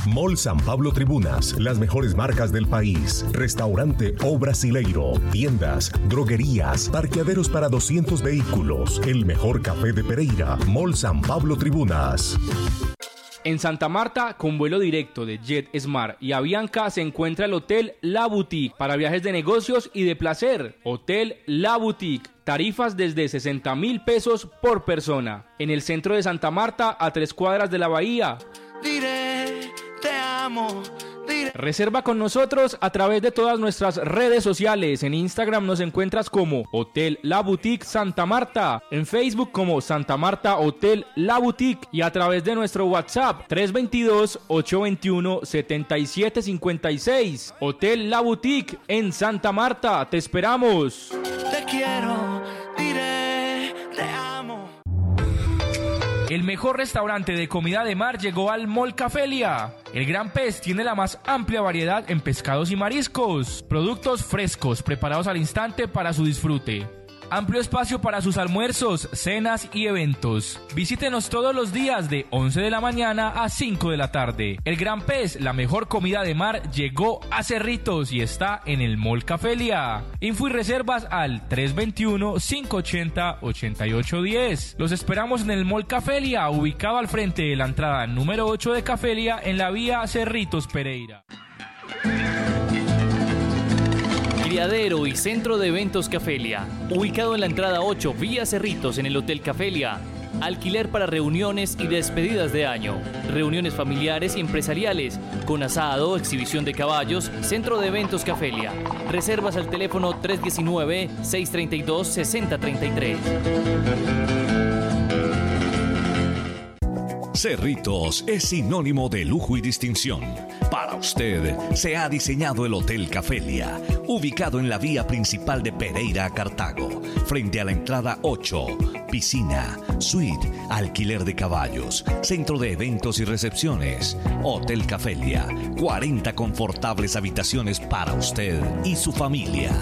Mall San Pablo Tribunas, las mejores marcas del país. Restaurante O Brasileiro, tiendas, droguerías, parqueaderos para 200 vehículos. El mejor café de Pereira. Mall San Pablo Tribunas. En Santa Marta, con vuelo directo de JetSmart y Avianca, se encuentra el Hotel La Boutique para viajes de negocios y de placer. Hotel La Boutique, tarifas desde 60,000 pesos por persona. En el centro de Santa Marta, a 3 cuadras de la bahía. Diré, te amo. Reserva con nosotros a través de todas nuestras redes sociales. En Instagram nos encuentras como Hotel La Boutique Santa Marta, en Facebook como Santa Marta Hotel La Boutique y a través de nuestro WhatsApp 322-821-7756. Hotel La Boutique en Santa Marta, te esperamos. Te quiero, diré, te amo. El mejor restaurante de comida de mar llegó al Mall Cafelia. El Gran Pez tiene la más amplia variedad en pescados y mariscos. Productos frescos, preparados al instante para su disfrute. Amplio espacio para sus almuerzos, cenas y eventos. Visítenos todos los días de 11 de la mañana a 5 de la tarde. El Gran Pez, la mejor comida de mar, llegó a Cerritos y está en el Mall Cafelia. Info y reservas al 321-580-8810. Los esperamos en el Mall Cafelia, ubicado al frente de la entrada número 8 de Cafelia en la vía Cerritos Pereira. Criadero y Centro de Eventos Cafelia, ubicado en la entrada 8 vía Cerritos en el Hotel Cafelia. Alquiler para reuniones y despedidas de año, reuniones familiares y empresariales, con asado, exhibición de caballos. Centro de Eventos Cafelia. Reservas al teléfono 319-632-6033. Cerritos es sinónimo de lujo y distinción. Para usted se ha diseñado el Hotel Cafelia, ubicado en la vía principal de Pereira a Cartago, frente a la entrada 8, piscina, suite, alquiler de caballos, centro de eventos y recepciones. Hotel Cafelia, 40 confortables habitaciones para usted y su familia.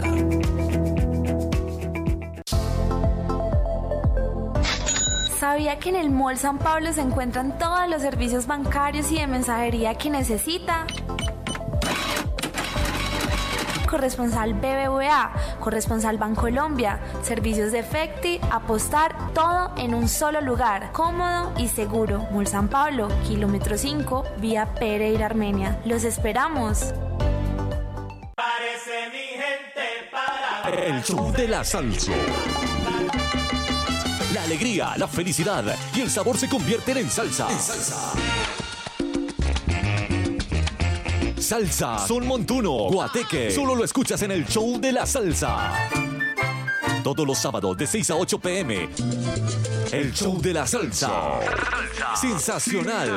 ¿Sabía que en el Mall San Pablo se encuentran todos los servicios bancarios y de mensajería que necesita? Corresponsal BBVA, corresponsal Bancolombia, servicios de Efecti, apostar, todo en un solo lugar, cómodo y seguro. Mall San Pablo, kilómetro 5, vía Pereira, Armenia. ¡Los esperamos! Parece mi gente para... El show de la salsa. La alegría, la felicidad y el sabor se convierten en salsa. Salsa, son montuno, guateque. Solo lo escuchas en el show de la salsa. Todos los sábados de 6 a 8 p.m. El show de la salsa. Sensacional.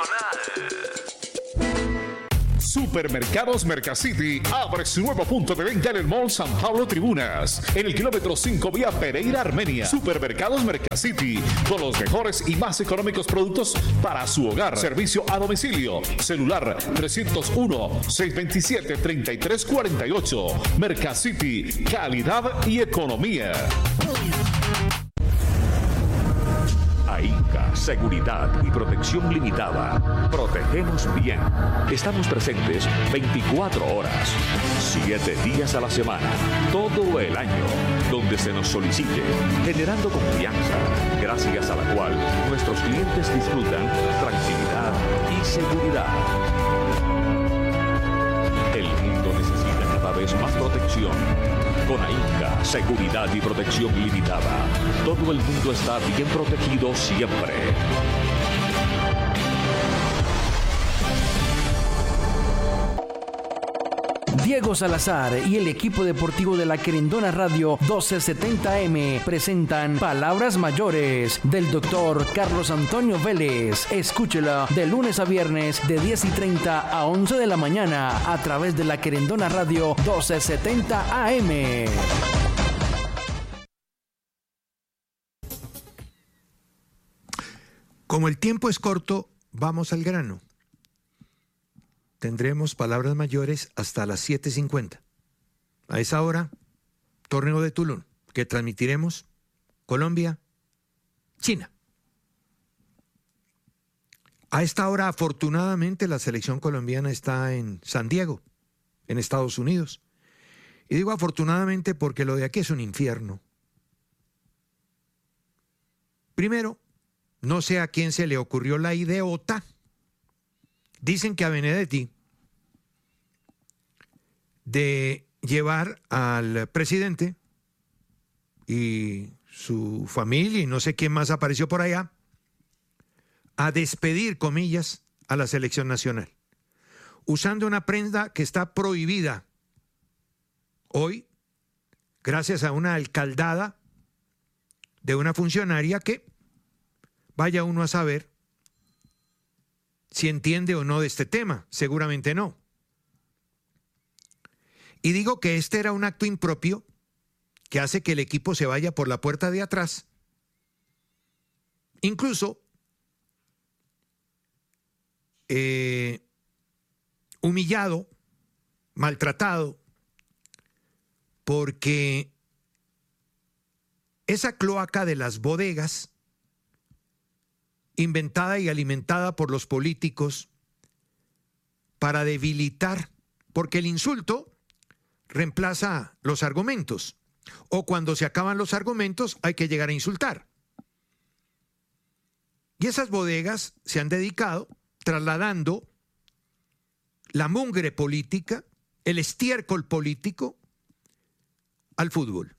Supermercados Mercacity abre su nuevo punto de venta en el Mall San Pablo Tribunas, en el kilómetro 5 vía Pereira, Armenia. Supermercados Mercacity, con los mejores y más económicos productos para su hogar. Servicio a domicilio. Celular 301-627-3348. Mercacity, calidad y economía. AINCA, Seguridad y Protección Limitada. Protegemos bien. Estamos presentes 24 horas, 7 días a la semana, todo el año, donde se nos solicite, generando confianza, gracias a la cual nuestros clientes disfrutan tranquilidad y seguridad. El mundo necesita cada vez más protección. Con AINCA, Seguridad y Protección Limitada, todo el mundo está bien protegido siempre. Diego Salazar y el equipo deportivo de la Querendona Radio 1270M presentan Palabras Mayores del doctor Carlos Antonio Vélez. Escúchela de lunes a viernes de 10:30 a 11 de la mañana a través de la Querendona Radio 1270 AM. Como el tiempo es corto, vamos al grano. Tendremos palabras mayores hasta las 7:50. A esa hora, torneo de Tulum, que transmitiremos Colombia, China. A esta hora, afortunadamente, la selección colombiana está en San Diego, en Estados Unidos. Y digo afortunadamente porque lo de aquí es un infierno. Primero, no sé a quién se le ocurrió la idiota. Dicen que a Benedetti de llevar al presidente y su familia y no sé quién más apareció por allá a despedir, comillas, a la selección nacional, usando una prenda que está prohibida hoy, gracias a una alcaldada de una funcionaria que, vaya uno a saber si entiende o no de este tema, seguramente no. Y digo que este era un acto impropio que hace que el equipo se vaya por la puerta de atrás, incluso humillado, maltratado, porque esa cloaca de las bodegas, inventada y alimentada por los políticos para debilitar, porque el insulto reemplaza los argumentos, o cuando se acaban los argumentos hay que llegar a insultar. Y esas bodegas se han dedicado trasladando la mugre política, el estiércol político, al fútbol.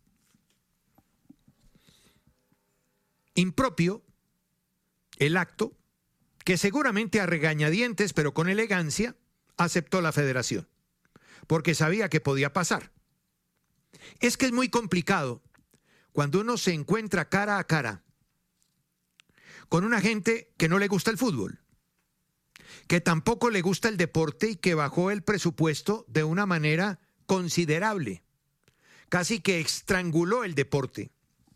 Impropio el acto que seguramente a regañadientes, pero con elegancia, aceptó la federación, porque sabía que podía pasar. Es que es muy complicado cuando uno se encuentra cara a cara con una gente que no le gusta el fútbol, que tampoco le gusta el deporte y que bajó el presupuesto de una manera considerable, casi que estranguló el deporte.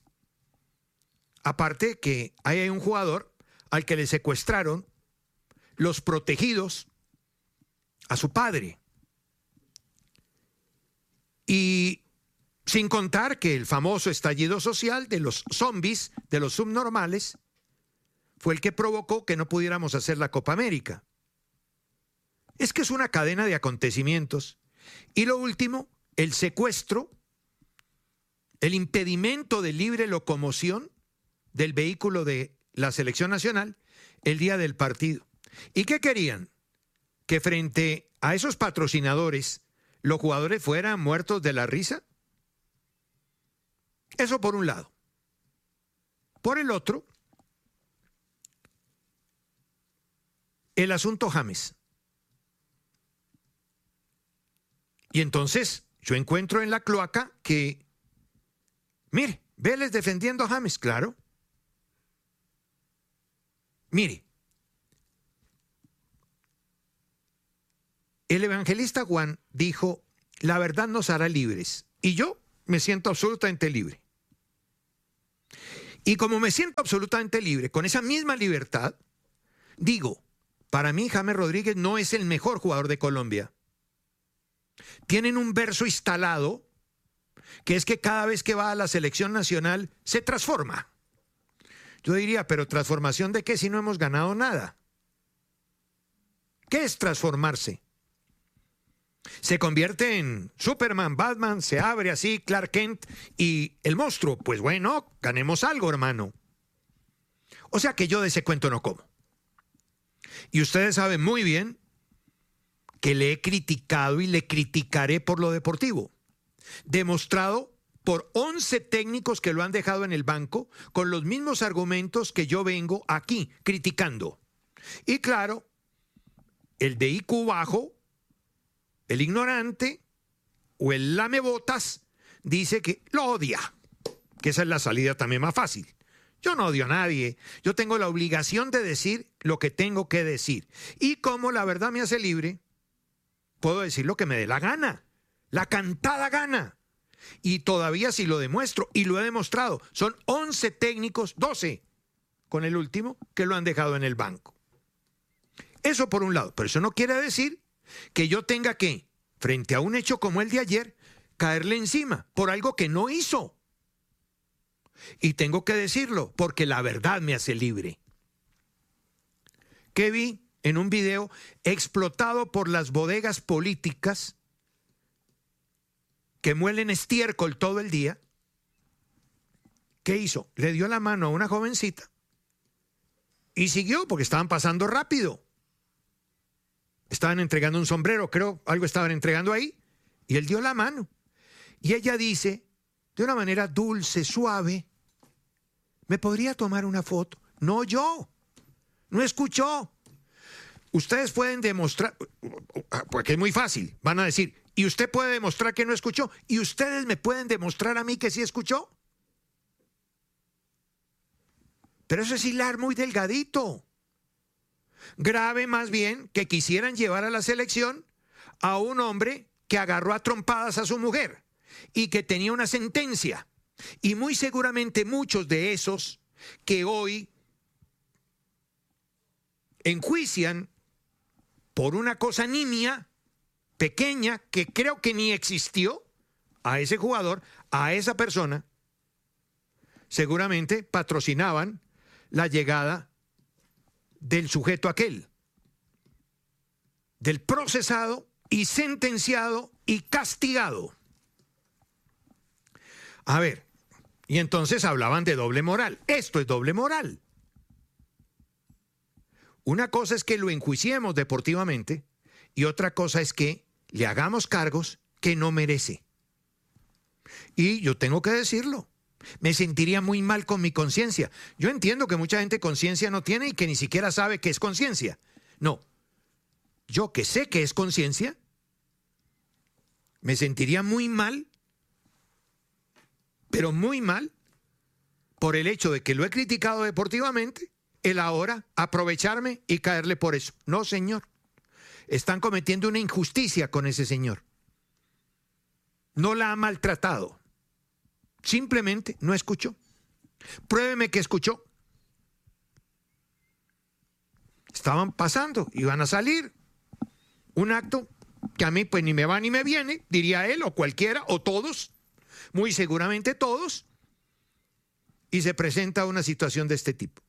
Aparte que ahí hay un jugador al que le secuestraron los protegidos a su padre. Y sin contar que el famoso estallido social de los zombies, de los subnormales, fue el que provocó que no pudiéramos hacer la Copa América. Es que es una cadena de acontecimientos. Y lo último, el secuestro, el impedimento de libre locomoción del vehículo de la selección nacional el día del partido. ¿Y qué querían? Que frente a esos patrocinadores los jugadores fueran muertos de la risa. Eso por un lado. Por el otro, el asunto James. Y entonces yo encuentro en la cloaca que, mire, Vélez defendiendo a James, claro. Mire, el evangelista Juan dijo, la verdad nos hará libres. Y yo me siento absolutamente libre. Y como me siento absolutamente libre, con esa misma libertad, digo, para mí James Rodríguez no es el mejor jugador de Colombia. Tienen un verso instalado, que es que cada vez que va a la selección nacional se transforma. Yo diría, pero ¿transformación de qué si no hemos ganado nada? ¿Qué es transformarse? Se convierte en Superman, Batman, se abre así Clark Kent y el monstruo. Pues bueno, ganemos algo, hermano. O sea que yo de ese cuento no como. Y ustedes saben muy bien que le he criticado y le criticaré por lo deportivo. Demostrado por 11 técnicos que lo han dejado en el banco con los mismos argumentos que yo vengo aquí criticando. Y claro, el de IQ bajo, el ignorante o el lamebotas dice que lo odia, que esa es la salida también más fácil. Yo no odio a nadie, yo tengo la obligación de decir lo que tengo que decir. Y como la verdad me hace libre, puedo decir lo que me dé la gana, la cantada gana. Y todavía si lo demuestro, y lo he demostrado, son 11 técnicos, 12 con el último, que lo han dejado en el banco. Eso por un lado, pero eso no quiere decir que yo tenga que, frente a un hecho como el de ayer, caerle encima por algo que no hizo. Y tengo que decirlo porque la verdad me hace libre. que vi en un video explotado por las bodegas políticas que muelen estiércol todo el día. ¿Qué hizo? Le dio la mano a una jovencita y siguió porque estaban pasando rápido. Estaban entregando un sombrero, creo, algo estaban entregando ahí, y él dio la mano. Y ella dice, de una manera dulce, suave, ¿me podría tomar una foto? No, yo. No escuchó. Ustedes pueden demostrar, porque es muy fácil, van a decir, y usted puede demostrar que no escuchó, y ustedes me pueden demostrar a mí que sí escuchó. Pero eso es hilar muy delgadito. Grave más bien que quisieran llevar a la selección a un hombre que agarró a trompadas a su mujer y que tenía una sentencia. Y muy seguramente muchos de esos que hoy enjuician por una cosa nimia, pequeña, que creo que ni existió, a ese jugador, a esa persona, seguramente patrocinaban la llegada del sujeto aquel, del procesado y sentenciado y castigado. A ver, y entonces hablaban de doble moral. Esto es doble moral. Una cosa es que lo enjuiciemos deportivamente y otra cosa es que le hagamos cargos que no merece. Y yo tengo que decirlo. Me sentiría muy mal con mi conciencia. Yo entiendo que mucha gente conciencia no tiene y que ni siquiera sabe qué es conciencia. No. Yo que sé que es conciencia, me sentiría muy mal, pero muy mal, por el hecho de que lo he criticado deportivamente, el ahora aprovecharme y caerle por eso. No, señor. Están cometiendo una injusticia con ese señor. No la ha maltratado. Simplemente no escuchó. Pruébeme que escuchó. Estaban pasando, iban a salir. Un acto que a mí pues ni me va ni me viene, diría él o cualquiera, o todos, muy seguramente todos, y se presenta una situación de este tipo.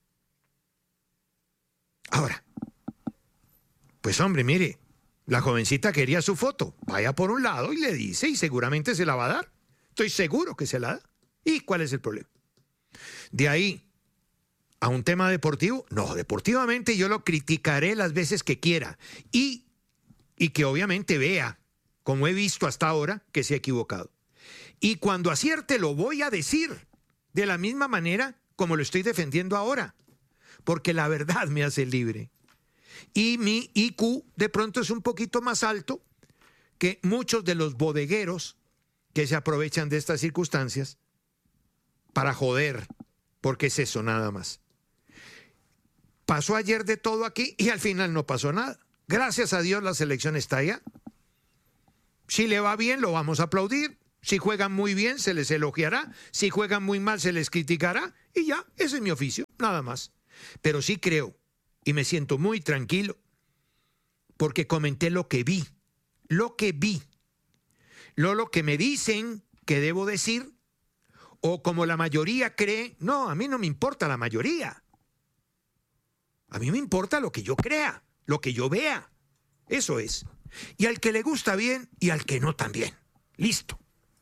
Ahora, pues hombre, mire, la jovencita quería su foto, vaya por un lado y le dice, y seguramente se la va a dar. Estoy seguro que se la da. ¿Y cuál es el problema? De ahí a un tema deportivo, no, deportivamente yo lo criticaré las veces que quiera y que obviamente vea, como he visto hasta ahora, que se ha equivocado. Y cuando acierte lo voy a decir de la misma manera como lo estoy defendiendo ahora, porque la verdad me hace libre. Y mi IQ de pronto es un poquito más alto que muchos de los bodegueros que se aprovechan de estas circunstancias para joder, porque es eso nada más. Pasó ayer de todo aquí y al final no pasó nada. Gracias a Dios la selección está allá. Si le va bien lo vamos a aplaudir. Si juegan muy bien se les elogiará. Si juegan muy mal se les criticará. Y ya, ese es mi oficio, nada más. Pero sí creo y me siento muy tranquilo porque comenté lo que vi. Lo que vi. Lo que me dicen que debo decir, o como la mayoría cree, no, a mí no me importa la mayoría. A mí me importa lo que yo crea, lo que yo vea. Eso es. Y al que le gusta bien y al que no también. Listo.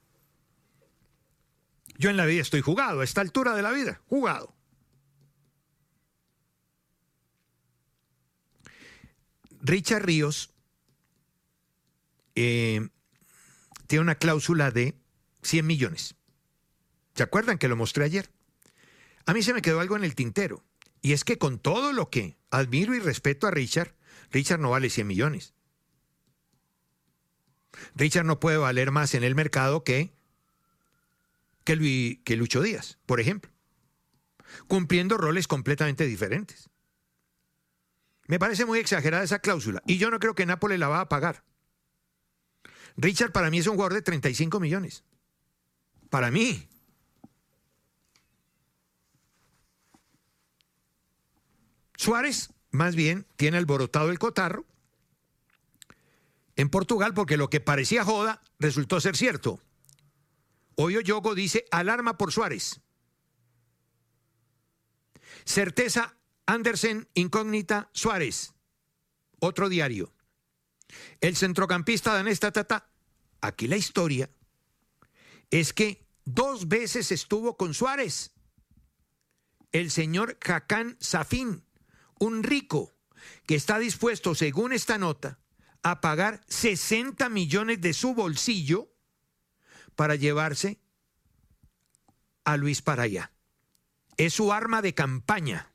Yo en la vida estoy jugado, a esta altura de la vida, jugado. Richard Ríos tiene una cláusula de 100 millones. ¿Se acuerdan que lo mostré ayer? A mí se me quedó algo en el tintero. Y es que con todo lo que admiro y respeto a Richard, Richard no vale 100 millones. Richard no puede valer más en el mercado que Lucho Díaz, por ejemplo. Cumpliendo roles completamente diferentes. Me parece muy exagerada esa cláusula. Y yo no creo que Nápoles la va a pagar. Richard para mí es un jugador de 35 millones. Para mí. Suárez, más bien, tiene alborotado el cotarro en Portugal porque lo que parecía joda resultó ser cierto. Hoy Oyogo dice alarma por Suárez. Certeza Andersen, incógnita, Suárez. Otro diario. El centrocampista danés, Aquí la historia es que 2 veces estuvo con Suárez. El señor Hakan Safin, un rico que está dispuesto, según esta nota, a pagar 60 millones de su bolsillo para llevarse a Luis para allá. Es su arma de campaña.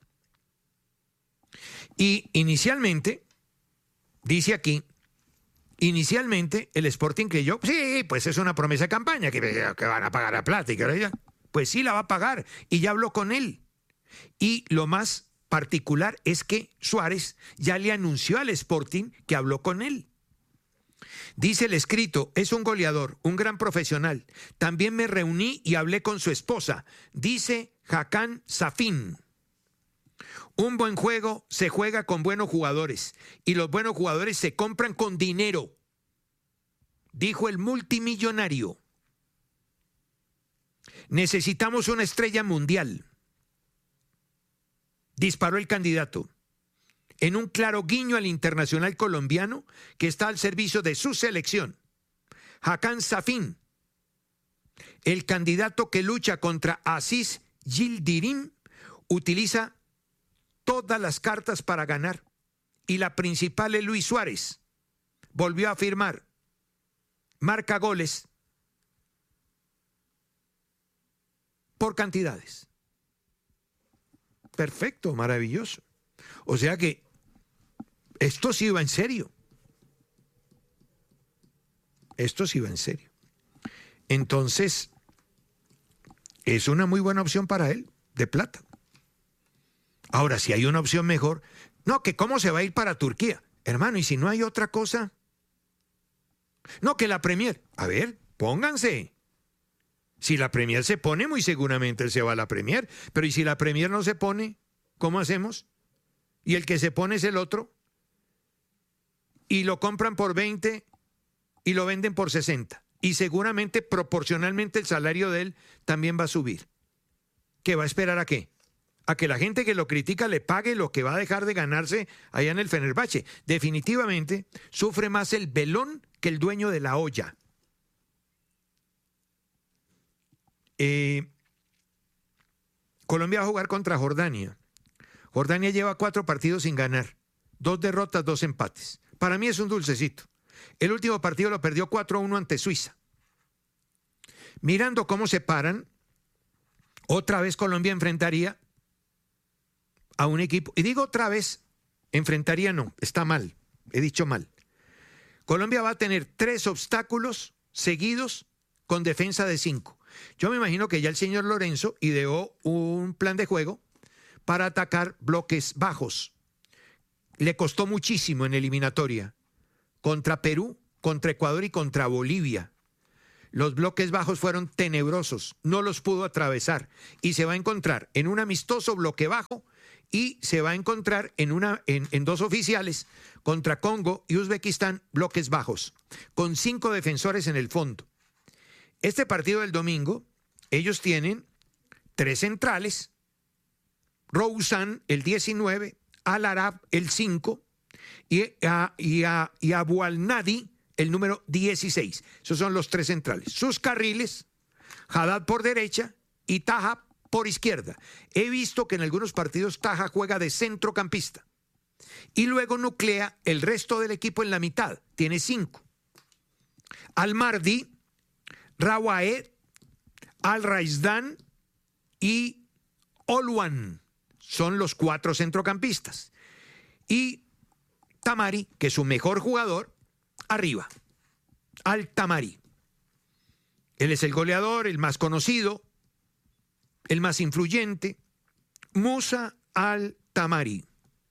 Y inicialmente, dice aquí, inicialmente el Sporting creyó, sí, pues es una promesa de campaña, que van a pagar la plata. Y que, pues sí, la va a pagar. Y ya habló con él. Y lo más particular es que Suárez ya le anunció al Sporting que habló con él. Dice el escrito, es un goleador, un gran profesional. También me reuní y hablé con su esposa, dice Hakan Safin. Un buen juego se juega con buenos jugadores y los buenos jugadores se compran con dinero, dijo el multimillonario. Necesitamos una estrella mundial, disparó el candidato, en un claro guiño al internacional colombiano que está al servicio de su selección. Hakan Safin, el candidato que lucha contra Aziz Yildirim, utiliza todas las cartas para ganar y la principal es Luis Suárez. Volvió a afirmar, marca goles por cantidades. Perfecto, maravilloso. O sea que esto sí va en serio. Esto sí va en serio. Entonces, es una muy buena opción para él, de plata. Ahora, si hay una opción mejor, no, que cómo se va a ir para Turquía. Hermano, ¿y si no hay otra cosa? No, que la Premier. A ver, pónganse. Si la Premier se pone, muy seguramente él se va a la Premier. Pero ¿y si la Premier no se pone? ¿Cómo hacemos? Y el que se pone es el otro. Y lo compran por 20 y lo venden por 60. Y seguramente, proporcionalmente, el salario de él también va a subir. ¿Qué va a esperar a qué? A que la gente que lo critica le pague lo que va a dejar de ganarse allá en el Fenerbahce. Definitivamente sufre más el velón que el dueño de la olla. Colombia va a jugar contra Jordania. Jordania lleva 4 partidos sin ganar. 2 derrotas, 2 empates. Para mí es un dulcecito. El último partido lo perdió 4-1 ante Suiza. Mirando cómo se paran, otra vez Colombia enfrentaría a un equipo, y digo otra vez, enfrentaría no, está mal, he dicho mal. Colombia va a tener 3 obstáculos seguidos con defensa de 5. Yo me imagino que ya el señor Lorenzo ideó un plan de juego para atacar bloques bajos. Le costó muchísimo en eliminatoria, contra Perú, contra Ecuador y contra Bolivia. Los bloques bajos fueron tenebrosos, no los pudo atravesar y se va a encontrar en un amistoso bloque bajo y se va a encontrar en 2 oficiales contra Congo y Uzbekistán, bloques bajos, con 5 defensores en el fondo. Este partido del domingo, ellos tienen 3 centrales, Rouzan el 19, Al-Arab el 5 y Abu Al-Nadi el número 16. Esos son los 3 centrales. Sus carriles, Haddad por derecha y Taha por izquierda. He visto que en algunos partidos Taha juega de centrocampista y luego nuclea el resto del equipo en la mitad. Tiene 5. Al-Mardi, Rawaed, Al-Raizdan y Olwan son los 4 centrocampistas. Y Tamari, que es su mejor jugador, arriba. Al-Tamari. Él es el goleador, el más conocido, el más influyente. Musa Al-Tamari.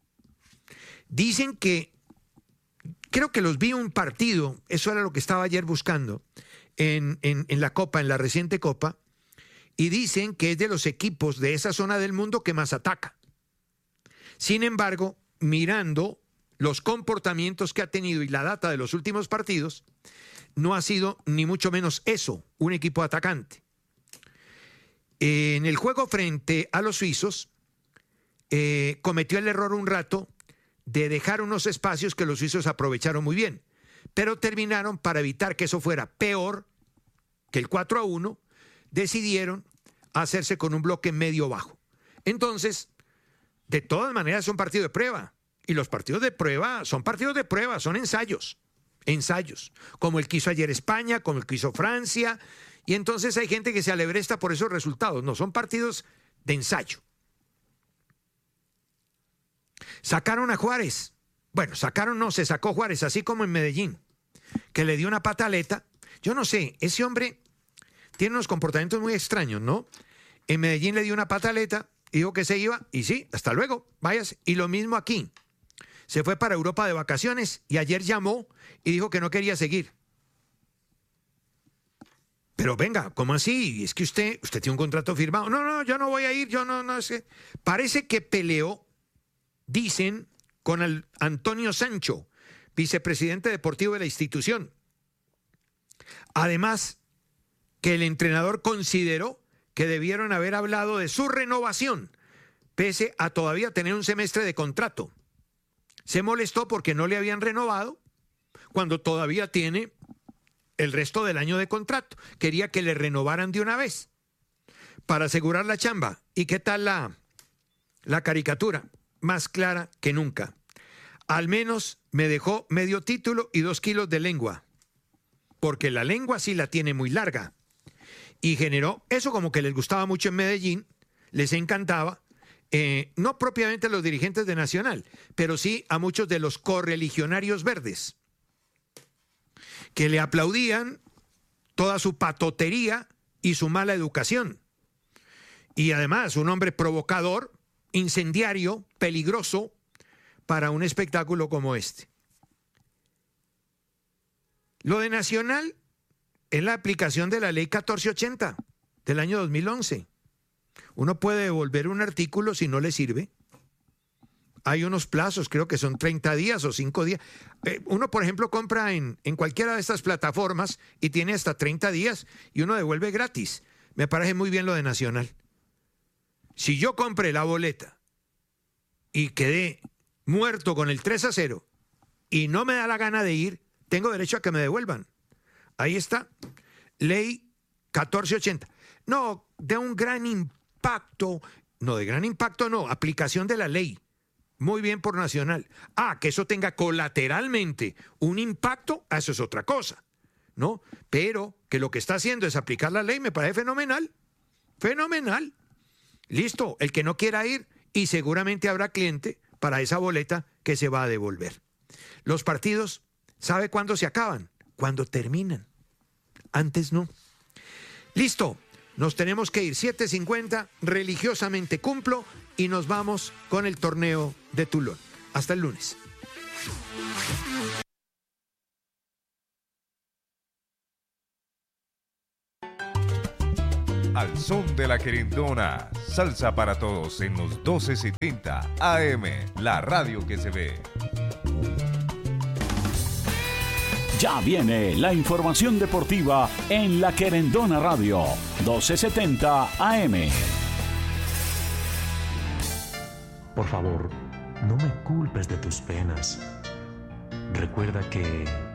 Dicen que, creo que los vi un partido, eso era lo que estaba ayer buscando, en la Copa, en la reciente Copa, y dicen que es de los equipos de esa zona del mundo que más ataca. Sin embargo, mirando los comportamientos que ha tenido y la data de los últimos partidos, no ha sido ni mucho menos eso, un equipo atacante. En el juego frente a los suizos, cometió el error un rato de dejar unos espacios que los suizos aprovecharon muy bien, pero terminaron, para evitar que eso fuera peor que el 4-1, decidieron hacerse con un bloque medio-bajo. Entonces, de todas maneras, son partidos de prueba. Y los partidos de prueba son partidos de prueba, son ensayos. Ensayos. Como el que hizo ayer España, como el que hizo Francia. Y entonces hay gente que se alebresta por esos resultados. No, son partidos de ensayo. Sacaron a Juárez. Bueno, se sacó Juárez, así como en Medellín, que le dio una pataleta. Yo no sé, ese hombre tiene unos comportamientos muy extraños, ¿no? En Medellín le dio una pataleta, dijo que se iba, y sí, hasta luego, váyase. Y lo mismo aquí. Se fue para Europa de vacaciones y ayer llamó y dijo que no quería seguir. Pero venga, ¿cómo así? Es que usted tiene un contrato firmado. No, yo no voy a ir, yo no sé. Parece que peleó, dicen, con el Antonio Sancho, vicepresidente deportivo de la institución. Además, que el entrenador consideró que debieron haber hablado de su renovación, pese a todavía tener un semestre de contrato. Se molestó porque no le habían renovado cuando todavía tiene el resto del año de contrato. Quería que le renovaran de una vez para asegurar la chamba. ¿Y qué tal la caricatura? Más clara que nunca. Al menos me dejó medio título y 2 kilos de lengua, porque la lengua sí la tiene muy larga. Y generó eso, como que les gustaba mucho en Medellín, les encantaba, no propiamente a los dirigentes de Nacional, pero sí a muchos de los correligionarios verdes, que le aplaudían toda su patotería y su mala educación. Y además, un hombre provocador, incendiario, peligroso para un espectáculo como este. Lo de Nacional es la aplicación de la ley 1480 del año 2011. Uno puede devolver un artículo si no le sirve. Hay unos plazos, creo que son 30 días o 5 días. Uno, por ejemplo, compra en cualquiera de estas plataformas y tiene hasta 30 días y uno devuelve gratis. Me parece muy bien lo de Nacional. Si yo compré la boleta y quedé muerto con el 3-0 y no me da la gana de ir, tengo derecho a que me devuelvan. Ahí está, ley 1480. No, de un gran impacto, aplicación de la ley. Muy bien por Nacional. Que eso tenga colateralmente un impacto, eso es otra cosa, ¿no? Pero que lo que está haciendo es aplicar la ley, me parece fenomenal. Fenomenal. Listo, el que no quiera ir, y seguramente habrá cliente para esa boleta que se va a devolver. Los partidos, ¿sabe cuándo se acaban? Cuando terminan. Antes no. Listo, nos tenemos que ir. 7:50, religiosamente cumplo, y nos vamos con el torneo de Toulon. Hasta el lunes. Al son de la querendona, salsa para todos en los 1270 AM, la radio que se ve. Ya viene la información deportiva en La Querendona Radio, 1270 AM. Por favor, no me culpes de tus penas. Recuerda que